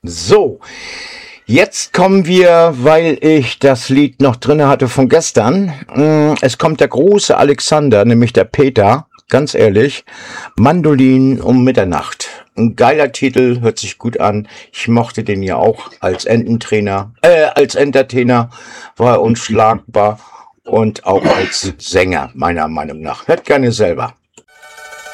So, jetzt kommen wir, weil ich das Lied noch drinne hatte von gestern. Es kommt der große Alexander, nämlich der Peter, ganz ehrlich. Mandolin um Mitternacht. Ein geiler Titel, hört sich gut an. Ich mochte den ja auch als als Entertainer, war er unschlagbar und auch als Sänger, meiner Meinung nach. Hört gerne selber.